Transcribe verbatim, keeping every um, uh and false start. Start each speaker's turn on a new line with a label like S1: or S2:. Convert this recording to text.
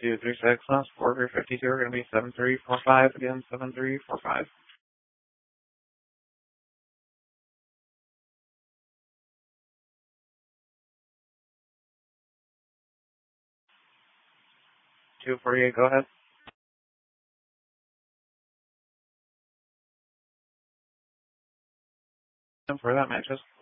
S1: two three six, last four three fifty-two are going to be seven three four five, again seven three four five. two forty-eight, go ahead. And for that matches.